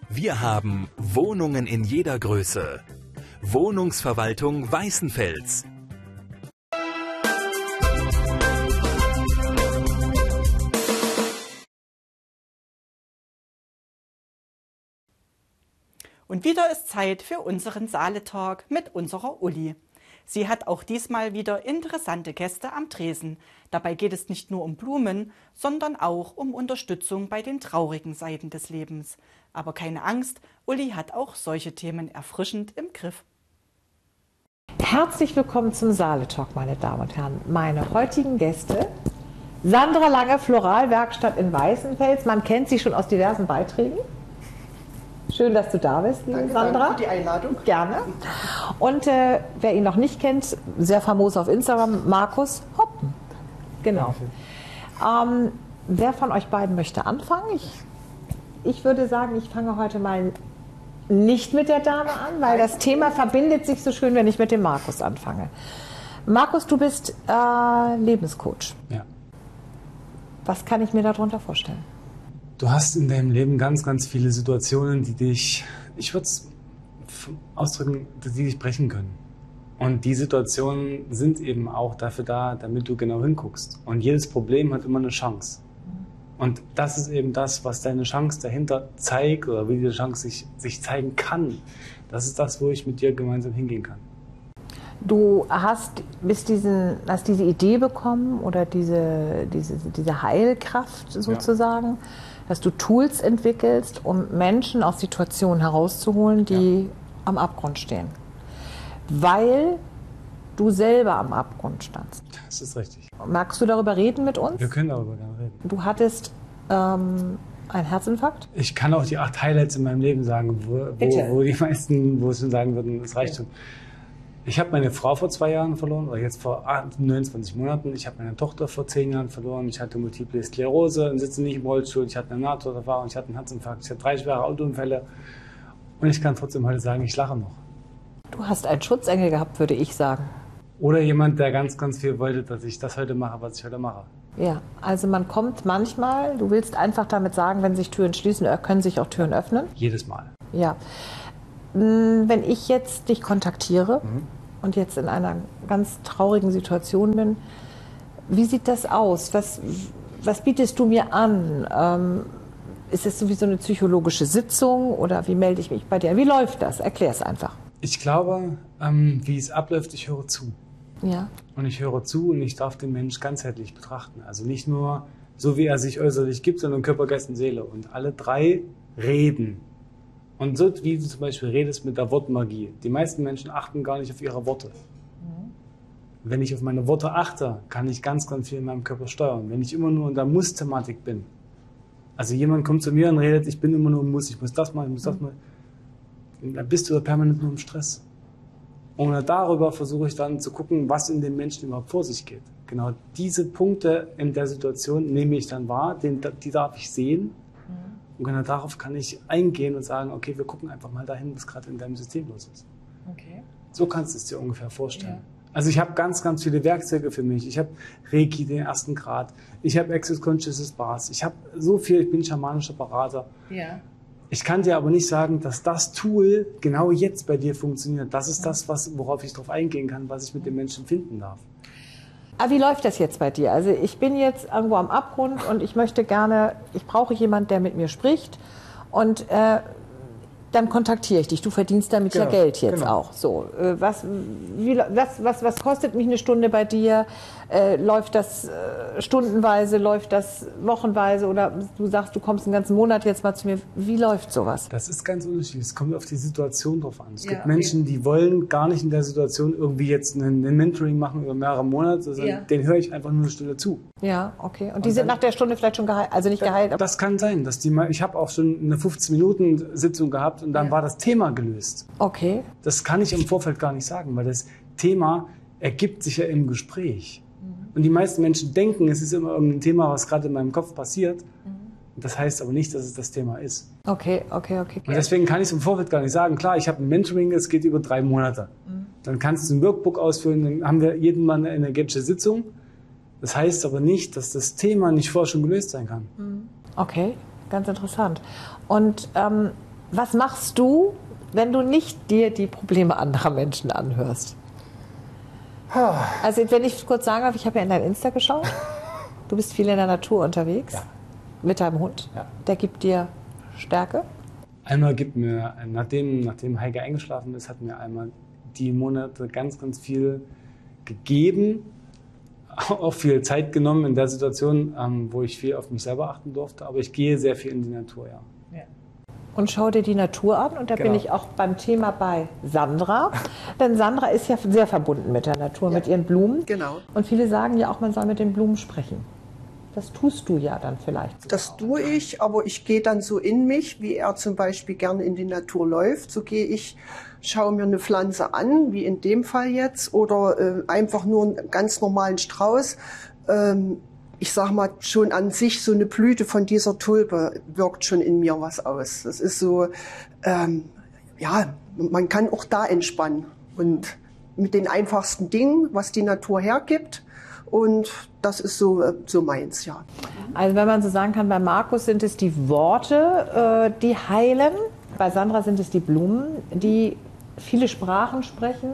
Wir haben Wohnungen in jeder Größe. Wohnungsverwaltung Weißenfels. Und wieder ist Zeit für unseren Saale-Talk mit unserer Uli. Sie hat auch diesmal wieder interessante Gäste am Tresen. Dabei geht es nicht nur um Blumen, sondern auch um Unterstützung bei den traurigen Seiten des Lebens. Aber keine Angst, Uli hat auch solche Themen erfrischend im Griff. Herzlich willkommen zum Saale-Talk, meine Damen und Herren. Meine heutigen Gäste: Sandra Lange, Floralwerkstatt in Weißenfels. Man kennt sie schon aus diversen Beiträgen. Schön, dass du da bist, liebe Sandra. Danke für die Einladung. Gerne. Und wer ihn noch nicht kennt, sehr famos auf Instagram, Markus Hoppen. Genau. Wer von euch beiden möchte anfangen? Ich würde sagen, ich fange heute mal nicht mit der Dame an, weil das Thema verbindet sich so schön, wenn ich mit dem Markus anfange. Markus, du bist Lebenscoach. Ja. Was kann ich mir darunter vorstellen? Du hast in deinem Leben ganz, ganz viele Situationen, die dich, ich würde es ausdrücken, die dich brechen können. Und die Situationen sind eben auch dafür da, damit du genau hinguckst. Und jedes Problem hat immer eine Chance. Und das ist eben das, was deine Chance dahinter zeigt oder wie diese Chance sich zeigen kann. Das ist das, wo ich mit dir gemeinsam hingehen kann. Du hast diese Idee bekommen oder diese Heilkraft sozusagen, dass du Tools entwickelst, um Menschen aus Situationen herauszuholen, die am Abgrund stehen. Weil du selber am Abgrund standst. Das ist richtig. Magst du darüber reden mit uns? Wir können darüber gerne reden. Du hattest einen Herzinfarkt? Ich kann auch die 8 Highlights in meinem Leben sagen, wo die meisten, wo es sagen würden, es reicht schon. Ich habe meine Frau vor 2 Jahren verloren, oder jetzt vor 29 Monaten. Ich habe meine Tochter vor 10 Jahren verloren. Ich hatte Multiple Sklerose und sitze nicht im Rollstuhl. Ich hatte eine Nahtoderfahrung, ich hatte einen Herzinfarkt, ich hatte 3 schwere Autounfälle. Und ich kann trotzdem heute sagen, ich lache noch. Du hast einen Schutzengel gehabt, würde ich sagen. Oder jemand, der ganz, ganz viel wollte, dass ich das heute mache, was ich heute mache. Ja, also man kommt manchmal, du willst einfach damit sagen, wenn sich Türen schließen, können sich auch Türen öffnen? Jedes Mal. Ja. Wenn ich jetzt dich kontaktiere und jetzt in einer ganz traurigen Situation bin, wie sieht das aus? Was bietest du mir an? Ist es sowieso eine psychologische Sitzung oder wie melde ich mich bei dir? Wie läuft das? Erklär es einfach. Ich glaube, wie es abläuft, ich höre zu. Ja. Und ich höre zu und ich darf den Mensch ganzheitlich betrachten. Also nicht nur so, wie er sich äußerlich gibt, sondern Körper, Geist und Seele. Und alle 3 reden. Und so wie du zum Beispiel redest mit der Wortmagie. Die meisten Menschen achten gar nicht auf ihre Worte. Wenn ich auf meine Worte achte, kann ich ganz, ganz viel in meinem Körper steuern. Wenn ich immer nur in der Muss-Thematik bin. Also jemand kommt zu mir und redet, ich bin immer nur im Muss, ich muss das machen, ich muss das machen. Dann bist du permanent nur im Stress. Und darüber versuche ich dann zu gucken, was in den Menschen überhaupt vor sich geht. Genau diese Punkte in der Situation nehme ich dann wahr, die darf ich sehen. Und genau darauf kann ich eingehen und sagen, okay, wir gucken einfach mal dahin, was gerade in deinem System los ist. Okay. So kannst du es dir ungefähr vorstellen. Ja. Also ich habe ganz, ganz viele Werkzeuge für mich. Ich habe Reiki, den 1. Grad. Ich habe Access Consciousness Bars. Ich habe so viel, ich bin schamanischer Berater. Ja. Ich kann dir aber nicht sagen, dass das Tool genau jetzt bei dir funktioniert. Das ist das, worauf ich drauf eingehen kann, was ich mit den Menschen finden darf. Aber wie läuft das jetzt bei dir? Also ich bin jetzt irgendwo am Abgrund und ich brauche jemanden, der mit mir spricht und dann kontaktiere ich dich. Du verdienst damit ja Geld jetzt auch. So, was kostet mich eine Stunde bei dir? Läuft das stundenweise, läuft das wochenweise oder du sagst, du kommst einen ganzen Monat jetzt mal zu mir. Wie läuft sowas? Das ist ganz unterschiedlich. Es kommt auf die Situation drauf an. Es gibt Menschen, die wollen gar nicht in der Situation irgendwie jetzt ein Mentoring machen über mehrere Monate, sondern den höre ich einfach nur eine Stunde zu. Ja, okay. Und die sind nach der Stunde vielleicht schon geheilt, also nicht geheilt? Das kann sein. Ich habe auch schon eine 15-Minuten-Sitzung gehabt und dann war das Thema gelöst. Okay. Das kann ich im Vorfeld gar nicht sagen, weil das Thema ergibt sich ja im Gespräch. Und die meisten Menschen denken, es ist immer irgendein Thema, was gerade in meinem Kopf passiert. Das heißt aber nicht, dass es das Thema ist. Okay. Und deswegen kann ich es im Vorfeld gar nicht sagen. Klar, ich habe ein Mentoring, es geht über 3 Monate. Dann kannst du ein Workbook ausfüllen, dann haben wir jeden Mal eine energetische Sitzung. Das heißt aber nicht, dass das Thema nicht vorher schon gelöst sein kann. Okay, ganz interessant. Und Was machst du, wenn du nicht dir die Probleme anderer Menschen anhörst? Also wenn ich kurz sagen darf, ich habe ja in dein Insta geschaut. Du bist viel in der Natur unterwegs. Ja. Mit deinem Hund. Ja. Der gibt dir Stärke. Einmal gibt mir, nachdem Heike eingeschlafen ist, hat mir einmal die Monate ganz, ganz viel gegeben. Auch viel Zeit genommen in der Situation, wo ich viel auf mich selber achten durfte. Aber ich gehe sehr viel in die Natur, ja. Und schau dir die Natur an. Und da bin ich auch beim Thema bei Sandra. Denn Sandra ist ja sehr verbunden mit der Natur, mit ihren Blumen. Genau. Und viele sagen ja auch, man soll mit den Blumen sprechen. Das tust du ja dann vielleicht. Das tue ich, aber ich gehe dann so in mich, wie er zum Beispiel gerne in die Natur läuft. So gehe ich, schaue mir eine Pflanze an, wie in dem Fall jetzt, oder einfach nur einen ganz normalen Strauß. Ich sag mal, schon an sich so eine Blüte von dieser Tulpe wirkt schon in mir was aus. Das ist so, ja, man kann auch da entspannen. Und mit den einfachsten Dingen, was die Natur hergibt. Und das ist so meins, ja. Also wenn man so sagen kann, bei Markus sind es die Worte, die heilen. Bei Sandra sind es die Blumen, die viele Sprachen sprechen.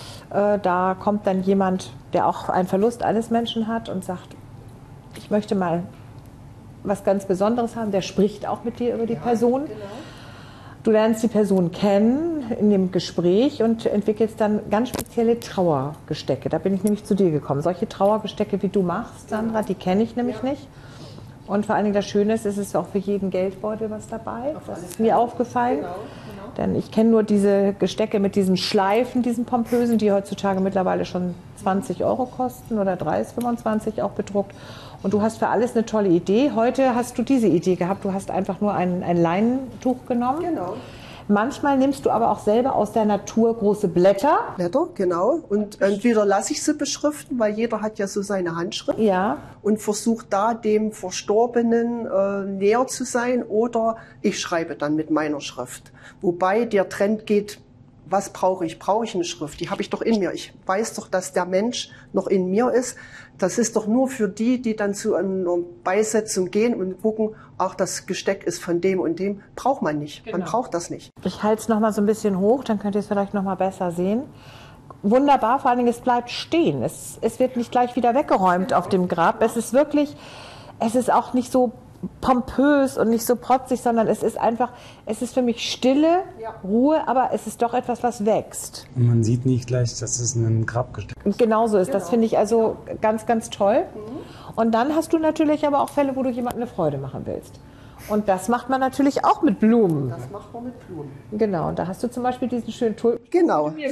Da kommt dann jemand, der auch einen Verlust eines Menschen hat und sagt, ich möchte mal was ganz Besonderes haben. Der spricht auch mit dir über die Person. Genau. Du lernst die Person kennen in dem Gespräch und entwickelst dann ganz spezielle Trauergestecke. Da bin ich nämlich zu dir gekommen. Solche Trauergestecke, wie du machst, Sandra, die kenne ich nämlich nicht. Und vor allen Dingen das Schöne ist, es ist auch für jeden Geldbeutel was dabei. Das ist mir aufgefallen. Genau. Denn ich kenne nur diese Gestecke mit diesen Schleifen, diesen pompösen, die heutzutage mittlerweile schon 20 € kosten oder 30, 25 auch bedruckt. Und du hast für alles eine tolle Idee. Heute hast du diese Idee gehabt. Du hast einfach nur ein Leinentuch genommen. Genau. Manchmal nimmst du aber auch selber aus der Natur große Blätter. Blätter, genau. Und entweder lasse ich sie beschriften, weil jeder hat ja so seine Handschrift. Ja. Und versuche da dem Verstorbenen näher zu sein. Oder ich schreibe dann mit meiner Schrift. Wobei der Trend geht, was brauche ich? Brauche ich eine Schrift? Die habe ich doch in mir. Ich weiß doch, dass der Mensch noch in mir ist. Das ist doch nur für die, die dann zu einer Beisetzung gehen und gucken, ach, das Gesteck ist von dem und dem. Braucht man nicht. Genau. Man braucht das nicht. Ich halte es noch mal so ein bisschen hoch, dann könnt ihr es vielleicht noch mal besser sehen. Wunderbar, vor allen Dingen, es bleibt stehen. Es wird nicht gleich wieder weggeräumt auf dem Grab. Es ist wirklich, es ist auch nicht so pompös und nicht so protzig, sondern es ist einfach, es ist für mich Stille, Ruhe, aber es ist doch etwas, was wächst. Und man sieht nicht gleich, dass es ein Grabgesteck ist. Genauso ist, das finde ich also ganz, ganz toll. Und dann hast du natürlich aber auch Fälle, wo du jemandem eine Freude machen willst. Und das macht man natürlich auch mit Blumen. Das macht man mit Blumen. Genau, und da hast du zum Beispiel diesen schönen Tulpen. Genau. Damit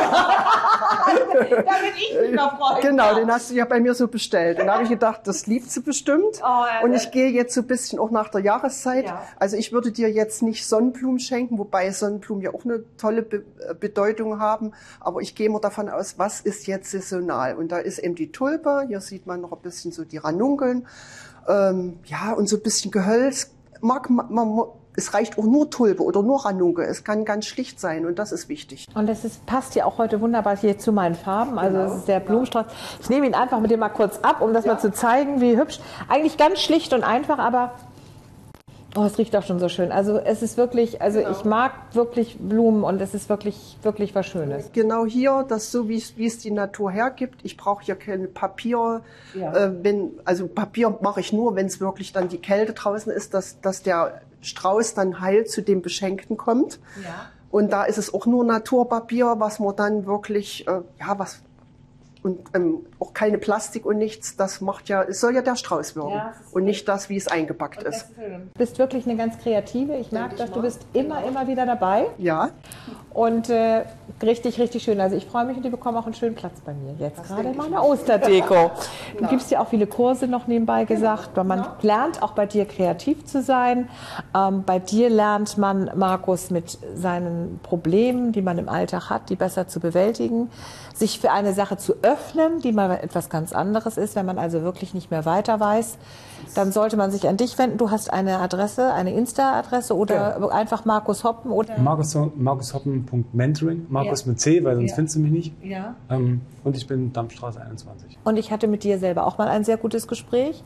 ich mich noch freue. Genau, den hast du ja bei mir so bestellt. Und da habe ich gedacht, das liebt sie bestimmt. Und ich gehe jetzt so ein bisschen auch nach der Jahreszeit. Ja. Also ich würde dir jetzt nicht Sonnenblumen schenken, wobei Sonnenblumen ja auch eine tolle Bedeutung haben. Aber ich gehe immer davon aus, was ist jetzt saisonal? Und da ist eben die Tulpe. Hier sieht man noch ein bisschen so die Ranunkeln. Ja, und so ein bisschen Gehölz. Es reicht auch nur Tulpe oder nur Ranunkel. Es kann ganz schlicht sein und das ist wichtig. Und das passt ja auch heute wunderbar hier zu meinen Farben. Also das ist der Blumenstrauß. Ich nehme ihn einfach mit dir mal kurz ab, um das mal zu zeigen, wie hübsch. Eigentlich ganz schlicht und einfach, aber oh, es riecht auch schon so schön. Also es ist wirklich, also ich mag wirklich Blumen und es ist wirklich, wirklich was Schönes. Genau hier, das so wie es die Natur hergibt. Ich brauche ja kein Papier. Ja. Also Papier mache ich nur, wenn es wirklich dann die Kälte draußen ist, dass der Strauß dann heil zu dem Beschenkten kommt. Ja. Und da ist es auch nur Naturpapier, was man dann wirklich, und auch keine Plastik und nichts, das macht ja, es soll ja der Strauß wirken und nicht das, wie es eingepackt ist. Du bist wirklich eine ganz Kreative. Ich merke das, du bist immer wieder dabei. Ja. Und richtig, richtig schön. Also ich freue mich und die bekommen auch einen schönen Platz bei mir. Jetzt gerade in meiner Osterdeko. Du gibst ja auch viele Kurse noch nebenbei gesagt. Weil man lernt auch bei dir kreativ zu sein. Bei dir lernt man, Markus, mit seinen Problemen, die man im Alltag hat, die besser zu bewältigen, sich für eine Sache zu öffnen, die mal etwas ganz anderes ist. Wenn man also wirklich nicht mehr weiter weiß, dann sollte man sich an dich wenden. Du hast eine Adresse, eine Insta-Adresse oder einfach Markus Hoppen? Oder? markushoppen.mentoring, Markus mit C, weil sonst findest du mich nicht. Ja. Und ich bin Dammstraße 21. Und ich hatte mit dir selber auch mal ein sehr gutes Gespräch.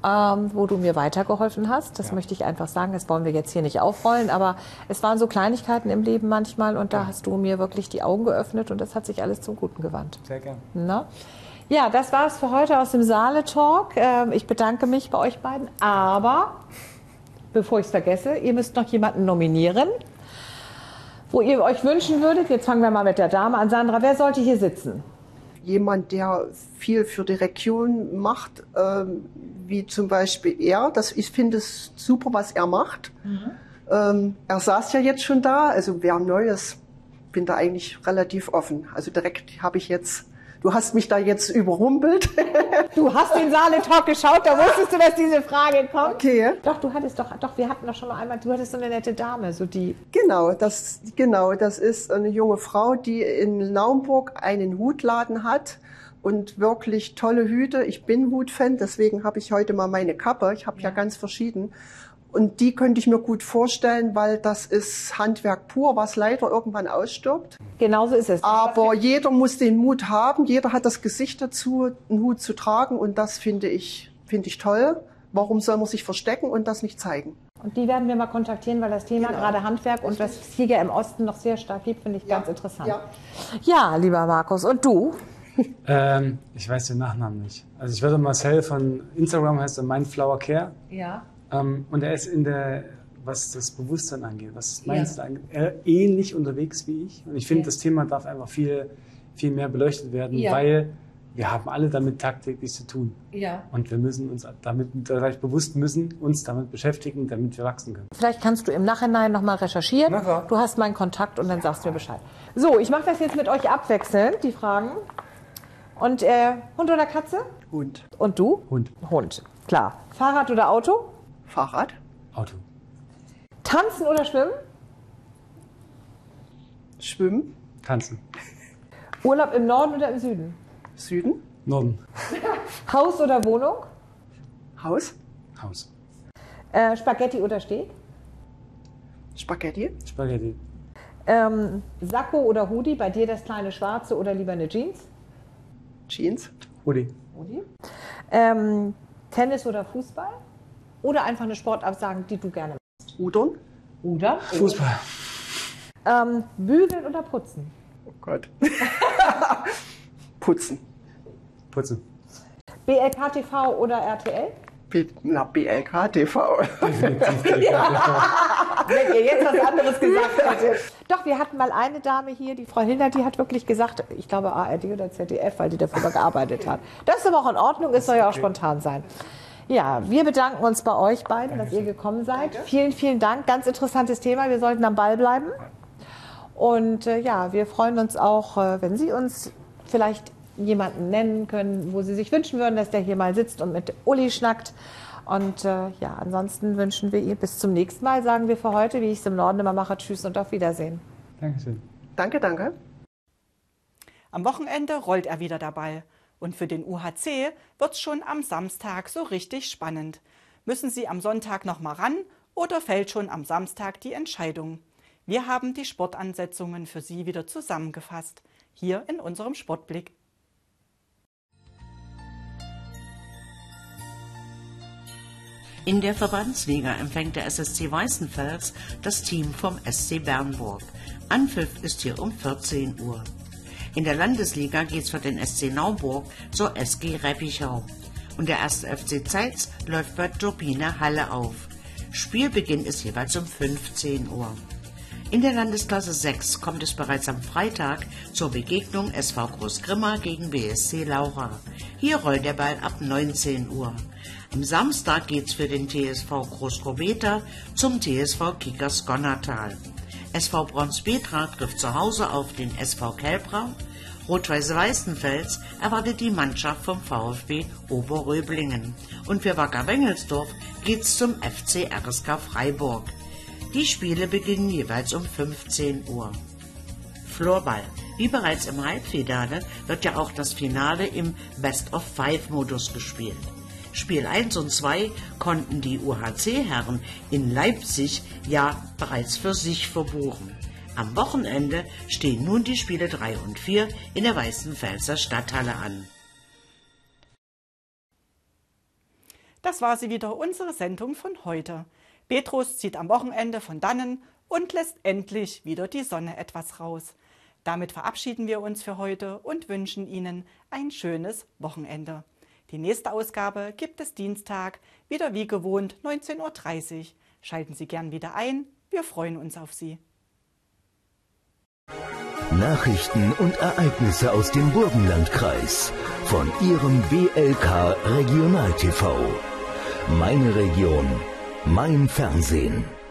wo du mir weitergeholfen hast. Das möchte ich einfach sagen. Das wollen wir jetzt hier nicht aufrollen, aber es waren so Kleinigkeiten im Leben manchmal und da hast du mir wirklich die Augen geöffnet und das hat sich alles zum Guten gewandt. Sehr gern. Na? Ja, das war es für heute aus dem Saale-Talk. Ich bedanke mich bei euch beiden, aber bevor ich es vergesse, ihr müsst noch jemanden nominieren, wo ihr euch wünschen würdet. Jetzt fangen wir mal mit der Dame an. Sandra, wer sollte hier sitzen? Jemand, der viel für die Region macht, wie zum Beispiel er. Ich finde es super, was er macht. Er saß ja jetzt schon da, also wer Neues, bin da eigentlich relativ offen. Also direkt habe ich jetzt, du hast mich da jetzt überrumpelt. Du hast den Saale-Talk geschaut, da wusstest du, dass diese Frage kommt. Okay. Doch, wir hatten doch schon mal einmal, du hattest so eine nette Dame, so die. Genau, das ist eine junge Frau, die in Naumburg einen Hutladen hat und wirklich tolle Hüte. Ich bin Hutfan, deswegen habe ich heute mal meine Kappe. Ich habe ja ganz verschieden. Und die könnte ich mir gut vorstellen, weil das ist Handwerk pur, was leider irgendwann ausstirbt. Genauso ist es. Aber jeder muss den Mut haben, jeder hat das Gesicht dazu, einen Hut zu tragen und das finde ich toll. Warum soll man sich verstecken und das nicht zeigen? Und die werden wir mal kontaktieren, weil das Thema gerade Handwerk und was es hier ja im Osten noch sehr stark gibt, finde ich ganz interessant. Ja, lieber Markus. Und du? Ich weiß den Nachnamen nicht. Also ich würde Marcel von Instagram, heißt er Mindflower Care. Ja. Und er ist was das Bewusstsein angeht, was das Mindset angeht, ähnlich unterwegs wie ich. Und ich finde, das Thema darf einfach viel, viel mehr beleuchtet werden, weil wir haben alle damit tagtäglich zu tun. Ja. Und wir müssen uns uns damit beschäftigen, damit wir wachsen können. Vielleicht kannst du im Nachhinein nochmal recherchieren. Na klar. Du hast meinen Kontakt und dann sagst du mir Bescheid. So, ich mache das jetzt mit euch abwechselnd, die Fragen. Und Hund oder Katze? Hund. Und du? Hund. Hund, klar. Fahrrad oder Auto? Fahrrad. Auto. Tanzen oder schwimmen? Schwimmen. Tanzen. Urlaub im Norden oder im Süden? Süden. Norden. Haus oder Wohnung? Haus. Haus. Spaghetti oder Steak? Spaghetti. Spaghetti. Sakko oder Hoodie? Bei dir das kleine Schwarze oder lieber eine Jeans? Jeans. Hoodie. Hoodie. Tennis oder Fußball? Oder einfach eine Sportart sagen, die du gerne machst? Rudern. Oder? Fußball. Bügeln oder putzen? Oh Gott. Putzen. Putzen. BLK TV oder RTL? BLK TV. Definitiv. Wenn ihr jetzt was anderes gesagt hättet. Doch, wir hatten mal eine Dame hier, die Frau Hilder, die hat wirklich gesagt, ich glaube ARD oder ZDF, weil die dafür gearbeitet hat. Das ist aber auch in Ordnung, es soll ja auch spontan sein. Ja, wir bedanken uns bei euch beiden, dass ihr gekommen seid. Vielen, vielen Dank. Ganz interessantes Thema. Wir sollten am Ball bleiben. Und wir freuen uns auch, wenn Sie uns vielleicht jemanden nennen können, wo Sie sich wünschen würden, dass der hier mal sitzt und mit Uli schnackt. Und ansonsten wünschen wir ihr bis zum nächsten Mal, sagen wir für heute, wie ich es im Norden immer mache. Tschüss und auf Wiedersehen. Dankeschön. Danke, danke. Am Wochenende rollt er wieder dabei. Und für den UHC wird's schon am Samstag so richtig spannend. Müssen Sie am Sonntag noch mal ran oder fällt schon am Samstag die Entscheidung? Wir haben die Sportansetzungen für Sie wieder zusammengefasst. Hier in unserem Sportblick. In der Verbandsliga empfängt der SSC Weißenfels das Team vom SC Bernburg. Anpfiff ist hier um 14 Uhr. In der Landesliga geht's für den SC Naumburg zur SG Reppichau. Und der 1. FC Zeitz läuft bei Turbine Halle auf. Spielbeginn ist jeweils um 15 Uhr. In der Landesklasse 6 kommt es bereits am Freitag zur Begegnung SV Großgrimma gegen BSC Laura. Hier rollt der Ball ab 19 Uhr. Am Samstag geht's für den TSV Großgrobeta zum TSV Kickers Gonnertal. SV Bronspetra trifft zu Hause auf den SV Kelbrau. Rot-Weiß Weißenfels erwartet die Mannschaft vom VfB Oberröblingen. Und für Wacker Wengelsdorf geht's zum FC RSK Freiburg. Die Spiele beginnen jeweils um 15 Uhr. Floorball. Wie bereits im Halbfinale wird ja auch das Finale im Best-of-5-Modus gespielt. Spiel 1 und 2 konnten die UHC-Herren in Leipzig ja bereits für sich verbuchen. Am Wochenende stehen nun die Spiele 3 und 4 in der Weißenfelser Stadthalle an. Das war sie wieder, unsere Sendung von heute. Petrus zieht am Wochenende von dannen und lässt endlich wieder die Sonne etwas raus. Damit verabschieden wir uns für heute und wünschen Ihnen ein schönes Wochenende. Die nächste Ausgabe gibt es Dienstag, wieder wie gewohnt 19:30 Uhr. Schalten Sie gern wieder ein, wir freuen uns auf Sie. Nachrichten und Ereignisse aus dem Burgenlandkreis von Ihrem BLK Regional TV. Meine Region, mein Fernsehen.